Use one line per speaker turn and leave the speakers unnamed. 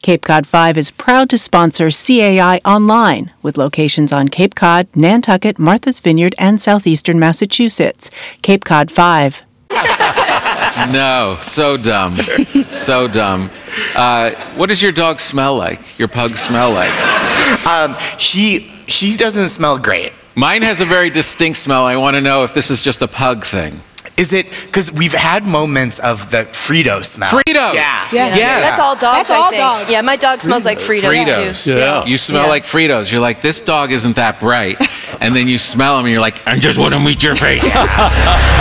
Cape Cod 5 is proud to sponsor CAI Online, with locations on Cape Cod, Nantucket, Martha's Vineyard, and southeastern Massachusetts. Cape Cod 5.
No, so dumb. So dumb. What does your dog smell like? Your pug smell like?
She doesn't smell great.
Mine has a very distinct smell. I want to know if this is just a pug thing.
Is it because we've had moments of the Frito smell?
Fritos!
Yeah.
Yes.
That's all dogs,
That's all
I think.
dogs.
Yeah, my dog smells like Fritos, too.
Yeah. You smell like Fritos. You're like, this dog isn't that bright. And then you smell them and you're like, I just want to meet your face.